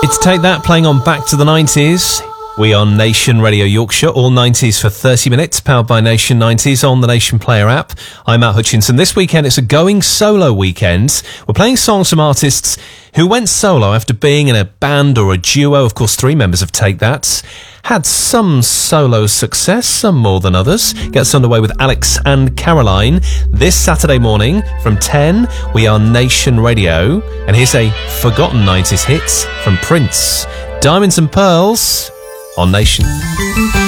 It's Take That playing on Back to the 90s. We are Nation Radio Yorkshire, all 90s for 30 minutes, powered by Nation 90s on the Nation Player app. I'm Matt Hutchinson. This weekend, it's a going solo weekend. We're playing songs from artists who went solo after being in a band or a duo. Of course, 3 members of Take That had some solo success, some more than others. Gets underway with Alex and Caroline this Saturday morning from 10. We are Nation Radio. And here's a forgotten 90s hit from Prince. Diamonds and Pearls on Nation.